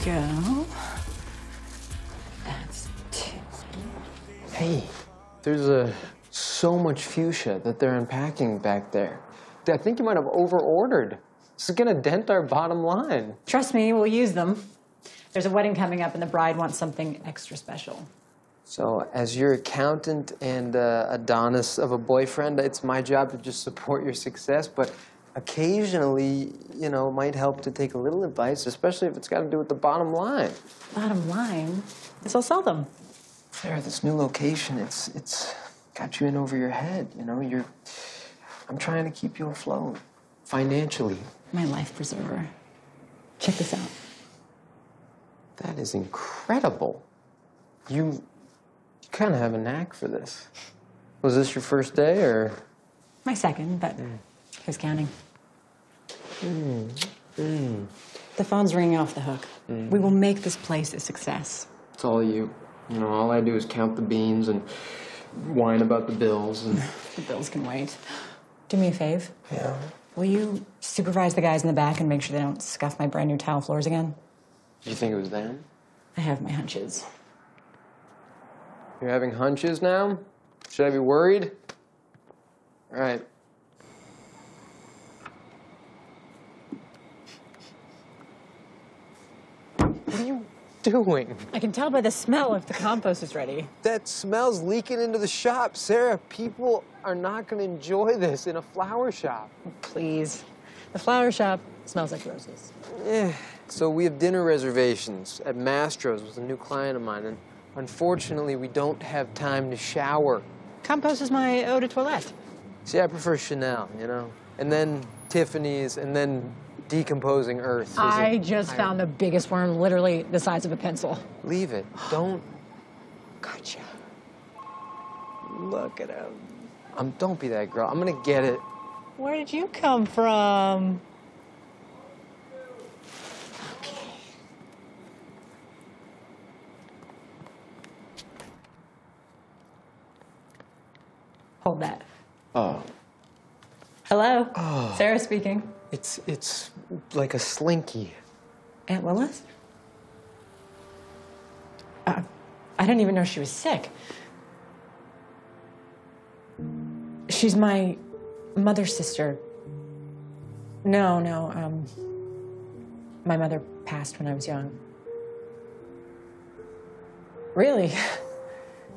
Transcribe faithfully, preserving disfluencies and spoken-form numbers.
go. That's two. Hey, there's a so much fuchsia that they're unpacking back there. I think you might have over-ordered. This is gonna dent our bottom line. Trust me, we'll use them. There's a wedding coming up and the bride wants something extra special. So, as your accountant and uh, Adonis of a boyfriend, it's my job to just support your success, but occasionally, you know, it might help to take a little advice, especially if it's got to do with the bottom line. Bottom line is I'll sell them. Sarah, this new location, it's it's got you in over your head, you know? You're... I'm trying to keep you afloat, financially. My life preserver. Check this out. That is incredible. You, you kind of have a knack for this. Was this your first day, or? My second, but mm. who's counting? Mm. Mm. The phone's ringing off the hook. Mm. We will make this place a success. It's all you. You know, all I do is count the beans and whine about the bills. And the bills can wait. Do me a fave. Yeah. Will you supervise the guys in the back and make sure they don't scuff my brand new tile floors again? Do you think it was them? I have my hunches. You're having hunches now? Should I be worried? All right. What are you doing? I can tell by the smell if the compost is ready. That smell's leaking into the shop. Sarah, people are not going to enjoy this in a flower shop. Please. The flower shop smells like roses. Yeah. So we have dinner reservations at Mastro's with a new client of mine, and unfortunately, we don't have time to shower. Compost is my eau de toilette. See, I prefer Chanel, you know? And then Tiffany's, and then decomposing earth. I just found the biggest worm, literally the size of a pencil. Leave it. Don't. Gotcha. Look at him. Um, don't be that girl. I'm gonna get it. Where did you come from? Okay. Hold that. Oh. Hello. Oh. Sarah speaking. It's, it's like a slinky. Aunt Willis? Uh, I didn't even know she was sick. She's my mother's sister. No, no, um, my mother passed when I was young. Really?